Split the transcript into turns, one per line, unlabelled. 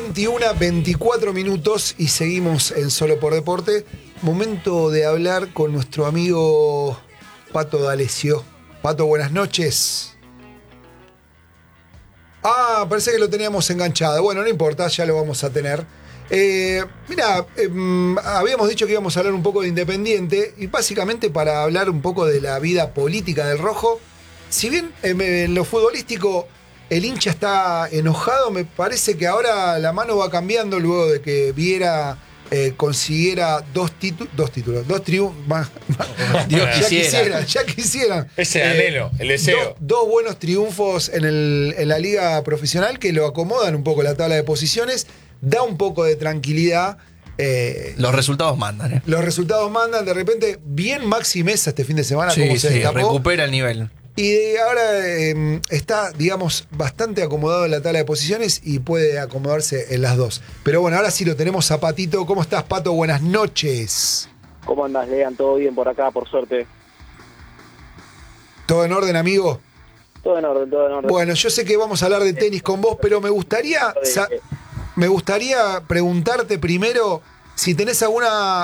21:24 y seguimos en Solo por Deporte. Momento de hablar con nuestro amigo Pato D'Alessio. Pato, buenas noches. Parece que lo teníamos enganchado. Bueno, no importa, ya lo vamos a tener. Habíamos dicho que íbamos a hablar un poco de Independiente y básicamente para hablar un poco de la vida política del Rojo. Si bien en lo futbolístico el hincha está enojado, me parece que ahora la mano va cambiando luego de que Viera consiguiera dos triunfos. Ya quisieran.
Ese anhelo, el deseo.
Dos buenos triunfos en la liga profesional que lo acomodan un poco la tabla de posiciones, da un poco de tranquilidad.
Los resultados mandan.
Los resultados mandan, de repente, bien Maxi Mesa este fin de semana,
Sí,
como se destapó.
recupera el nivel.
Y ahora está, digamos, bastante acomodado en la tabla de posiciones y puede acomodarse en las dos. Pero bueno, ahora sí lo tenemos a Patito. ¿Cómo estás, Pato? Buenas noches.
¿Cómo andás, Lean? ¿Todo bien por acá, por suerte?
¿Todo en orden, amigo?
Todo en orden, todo en orden.
Bueno, yo sé que vamos a hablar de tenis con vos, pero me gustaría preguntarte primero si tenés alguna